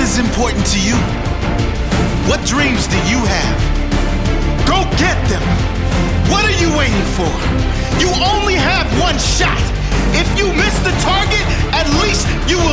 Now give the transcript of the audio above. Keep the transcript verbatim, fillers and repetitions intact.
is important to you? What dreams do you have? Go get them. What are you waiting for? You only have one shot. If you miss the target, at least you will